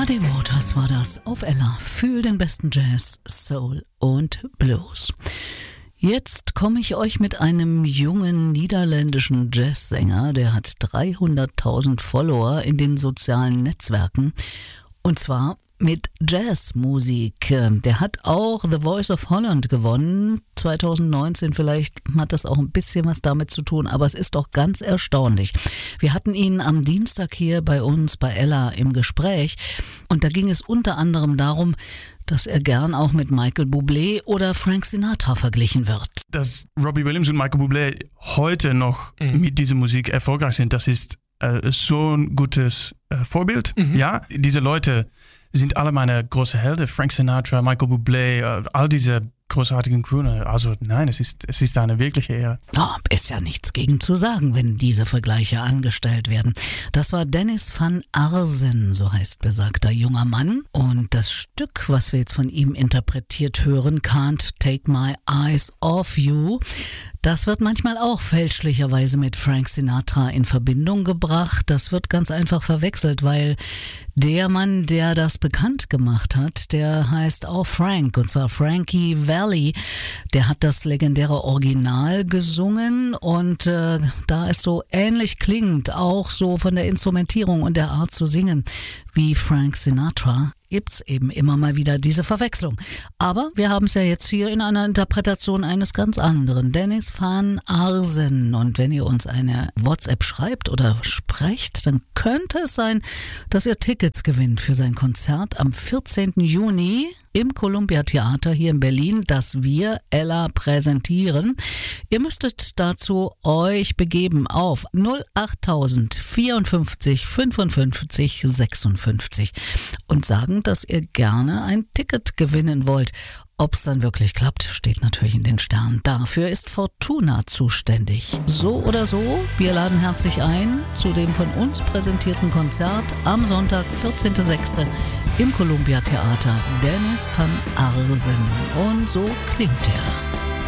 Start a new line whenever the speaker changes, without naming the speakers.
Muddy Waters war das auf Ella. Fühl den besten Jazz, Soul und Blues. Jetzt komme ich euch mit einem jungen niederländischen Jazzsänger, der hat 300.000 Follower in den sozialen Netzwerken. Und zwar mit Jazzmusik. Der hat auch The Voice of Holland gewonnen, 2019. Vielleicht hat das auch ein bisschen was damit zu tun, aber es ist doch ganz erstaunlich. Wir hatten ihn am Dienstag hier bei uns bei Ella im Gespräch und da ging es unter anderem darum, dass er gern auch mit Michael Bublé oder Frank Sinatra verglichen wird.
Dass Robbie Williams und Michael Bublé heute noch mit dieser Musik erfolgreich sind, das ist so ein gutes Vorbild. Ja, diese Leute sind alle meine großen Helden. Frank Sinatra, Michael Bublé, all diese großartigen Crooner. Also nein, es ist eine wirkliche Ehre.
Ist ja nichts gegen zu sagen, wenn diese Vergleiche angestellt werden. Das war Dennis van Arsen, so heißt besagter junger Mann. Und das Stück, was wir jetzt von ihm interpretiert hören, Can't Take My Eyes Off You, das wird manchmal auch fälschlicherweise mit Frank Sinatra in Verbindung gebracht. Das wird ganz einfach verwechselt, weil der Mann, der das bekannt gemacht hat, der heißt auch Frank, und zwar Frankie Valli. Der hat das legendäre Original gesungen und da es so ähnlich klingt, auch so von der Instrumentierung und der Art zu singen wie Frank Sinatra, gibt's eben immer mal wieder diese Verwechslung. Aber wir haben es ja jetzt hier in einer Interpretation eines ganz anderen, Dennis van Arsen. Und wenn ihr uns eine WhatsApp schreibt oder sprecht, dann könnte es sein, dass ihr Tickets gewinnt für sein Konzert am 14. Juni im Columbia Theater hier in Berlin, das wir Ella präsentieren. Ihr müsstet dazu euch begeben auf 08000 54 55 56 und sagen, dass ihr gerne ein Ticket gewinnen wollt. Ob es dann wirklich klappt, steht natürlich in den Sternen. Dafür ist Fortuna zuständig. So oder so, wir laden herzlich ein zu dem von uns präsentierten Konzert am Sonntag, 14.06. im Columbia Theater. Dennis van Arsen. Und so klingt er.